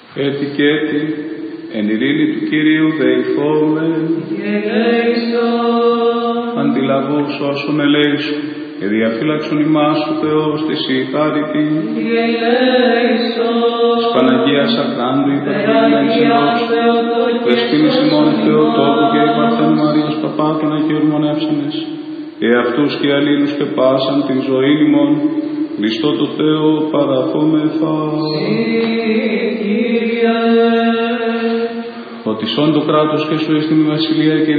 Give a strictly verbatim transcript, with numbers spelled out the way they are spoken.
Έτι και έτι, εν ειρήνη του Κυρίου δεηθόμεν, αντιλαβούς όσων ελέησον, και διαφύλαξον ημάς ο Θεός της η χάρητη, της Παναγίας Ακράντου υπερβολημένης ενός, δεσποίνης ημών Θεοτόκου και η Παρθένου Μαρίας Παπάτων αγιορμονεύσανες, και αυτούς και αλλήλους και πάσαν την ζωή ημών, Χριστό το Θεό παραθόμεθα. Ότι σών το κράτος και σου εις την βασιλεία και